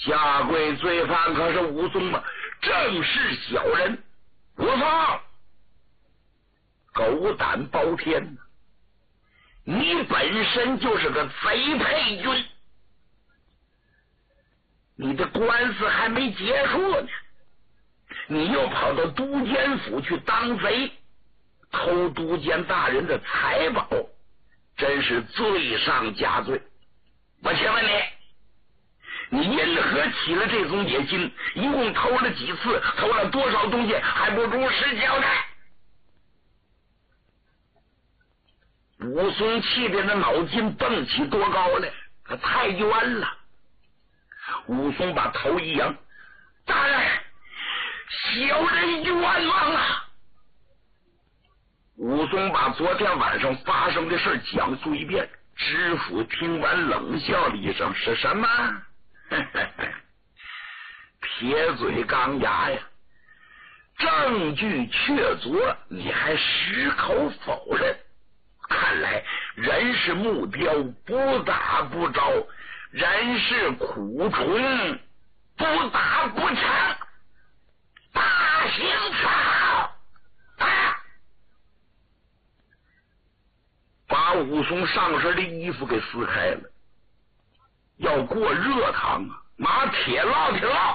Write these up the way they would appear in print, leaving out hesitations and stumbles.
下跪罪犯可是武松吗？正是小人武松，狗胆包天，你本身就是个贼配军，你的官司还没结束呢，你又跑到都监府去当贼，偷都监大人的财宝，真是罪上加罪。我请问你因何起了这种野心？一共偷了几次？偷了多少东西？还不如实交代。武松气得那脑筋蹦起多高来，他太冤了。武松把头一扬，大人，小人冤枉啊！武松把昨天晚上发生的事讲述一遍。知府听完冷笑了一声：“是什么？撇嘴钢牙呀！证据确凿，你还矢口否认？看来人是木雕，不打不着；人是苦虫，不打不成。大刑草！”把武松上身的衣服给撕开了，要过热汤啊，拿铁烙铁烙。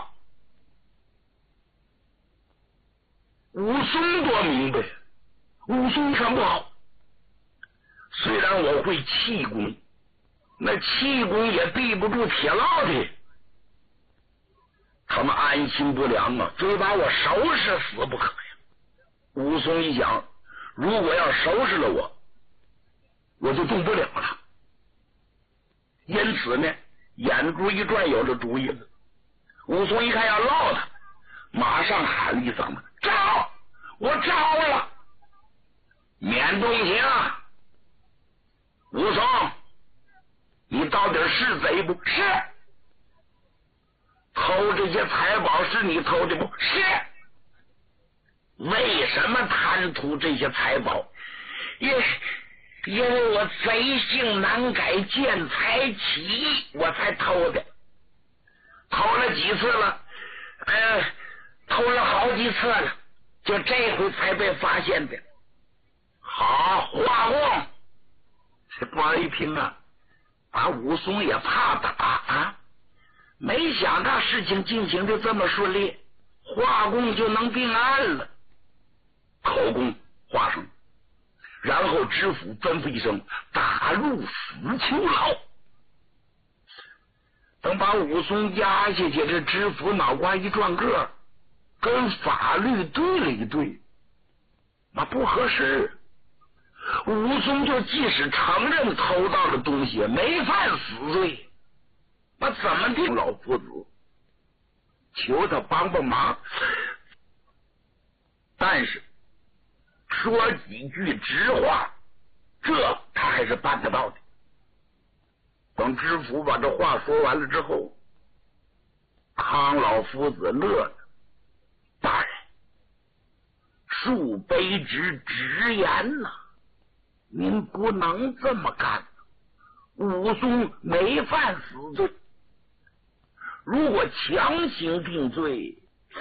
武松多明白，武松什么不好？虽然我会气功，那气功也避不住铁烙的。他们安心不良啊，非把我收拾死不可呀！武松一想，如果要收拾了我就动不了了。因此呢，眼珠一转，有了主意了。武松一看要烙他，马上喊了一嗓子：“招！我招了！免动刑！武松，你到底是贼不是？偷这些财宝是你偷的不是？为什么贪图这些财宝？因为我贼性难改，见财起意，我才偷的。偷了几次了？偷了好几次了，就这回才被发现的。好，画工！这官一听啊，把武松也怕打啊，没想到事情进行的这么顺利，画工就能定案了。口供画上。然后知府吩咐一声，打入死囚牢。等把武松押下去，这知府脑瓜一转个，跟法律对了一对，那不合适。武松就即使承认偷盗的东西，没犯死罪，那怎么定老夫子？求他帮帮忙。但是说几句直话，这他还是办得到的。等知府把这话说完了之后，康老夫子乐了：“大人，恕卑职直言呐，您不能这么干。武松没犯死罪，如果强行定罪，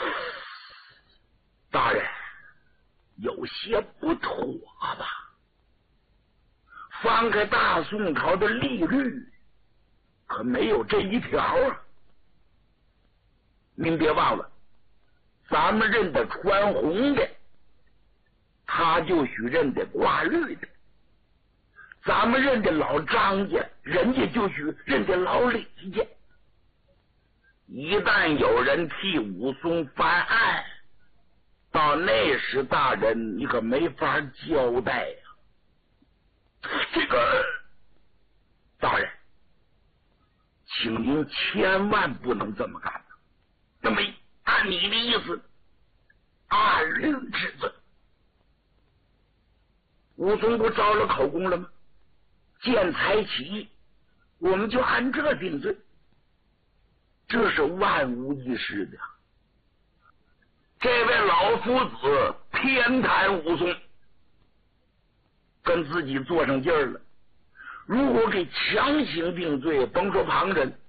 大人有些不妥吧？翻开大宋朝的例律，可没有这一条啊。您别忘了，咱们认得穿红的，他就许认得挂绿的；咱们认得老张家，人家就许认得老李家。一旦有人替武松翻案，到那时大人你可没法交代呀。这个大人，请您千万不能这么干。那么按你的意思，按律治罪。武松不招了口供了吗？见财起意，我们就按这定罪，这是万无一失的。这位老夫子偏袒武松，跟自己做上劲儿了。如果给强行定罪，甭说旁人，